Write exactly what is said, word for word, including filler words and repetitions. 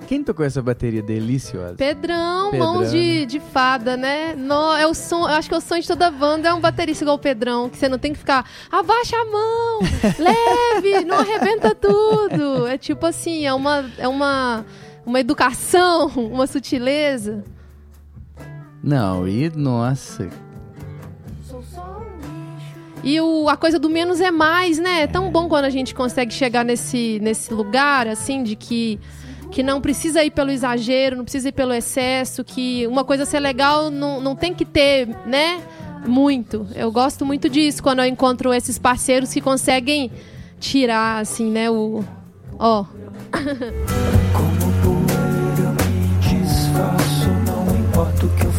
Quem tocou essa bateria deliciosa? Pedrão, Pedrão. mãos de, de fada, né? No, é o som, eu acho que é o sonho de toda banda é um baterista igual o Pedrão, que você não tem que ficar, abaixa a mão, leve, não arrebenta tudo. É tipo assim, é uma, é uma, uma educação, uma sutileza. Não, e nossa... E o, a coisa do menos é mais, né? É tão bom quando a gente consegue chegar nesse, nesse lugar, assim, de que, que não precisa ir pelo exagero, não precisa ir pelo excesso, que uma coisa ser legal não, não tem que ter, né? Muito. Eu gosto muito disso, quando eu encontro esses parceiros que conseguem tirar, assim, né? O... Ó. Como poeira eu me desfaço, não importa o que eu